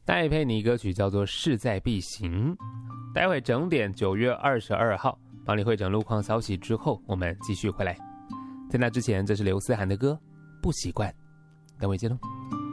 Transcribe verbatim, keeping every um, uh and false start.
带配你歌曲叫做势在必行。待会整点九月二十二号帮你汇整路况消息之后，我们继续回来。在那之前，这是刘思涵的歌《不习惯》，等会见喽。